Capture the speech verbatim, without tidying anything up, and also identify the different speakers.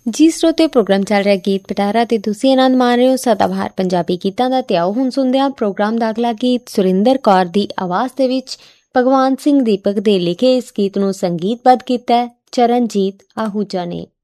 Speaker 1: ਜੀ ਸਰੋਤੇ, ਪ੍ਰੋਗਰਾਮ ਚੱਲ ਰਿਹਾ ਗੀਤ ਪਿਟਾਰਾ ਤੇ ਤੁਸੀਂ ਆਨੰਦ ਮਾਣ ਰਹੇ ਹੋ ਸਦਾਬਹਾਰ ਪੰਜਾਬੀ ਗੀਤਾਂ ਦਾ। ਤੇ ਆਓ ਹੁਣ ਸੁਣਦੇ ਹਾਂ ਪ੍ਰੋਗਰਾਮ ਦਾ ਅਗਲਾ ਗੀਤ। ਸੁਰਿੰਦਰ ਕੌਰ ਦੀ ਆਵਾਜ਼ ਦੇ ਵਿੱਚ ਭਗਵਾਨ ਸਿੰਘ ਦੀਪਕ ਦੇ ਲਿਖੇ ਇਸ ਗੀਤ ਨੂੰ ਸੰਗੀਤਬੱਧ ਕੀਤਾ ਚਰਨਜੀਤ ਆਹੂਜਾ ਨੇ।